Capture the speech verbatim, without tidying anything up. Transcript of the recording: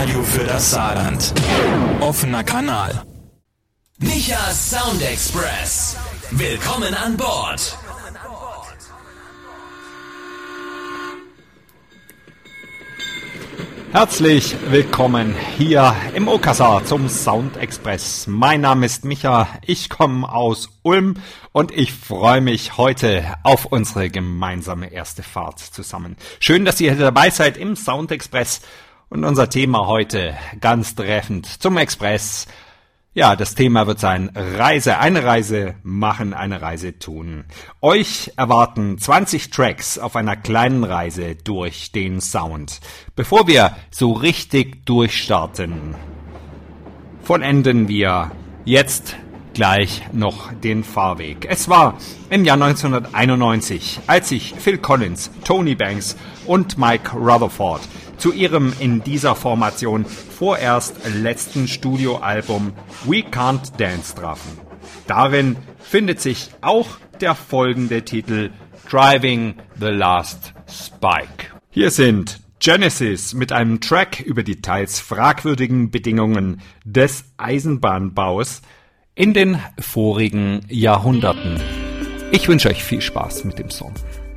Radio für das Saarland. Offener Kanal. Michas Sound Express. Willkommen an Bord. Herzlich willkommen hier im Okazar zum Sound Express. Mein Name ist Micha, ich komme aus Ulm und ich freue mich heute auf unsere gemeinsame erste Fahrt zusammen. Schön, dass ihr dabei seid im Sound Express und unser Thema heute ganz treffend zum Express. Ja, das Thema wird sein Reise, eine Reise machen, eine Reise tun. Euch erwarten zwanzig Tracks auf einer kleinen Reise durch den Sound. Bevor wir so richtig durchstarten, vollenden wir jetzt gleich noch den Fahrweg. Es war im Jahr neunzehnhunderteinundneunzig, als sich Phil Collins, Tony Banks und Mike Rutherford zu ihrem in dieser Formation vorerst letzten Studioalbum We Can't Dance trafen. Darin findet sich auch der folgende Titel Driving the Last Spike. Hier sind Genesis mit einem Track über die teils fragwürdigen Bedingungen des Eisenbahnbaus in den vorigen Jahrhunderten. Ich wünsche euch viel Spaß mit dem Song.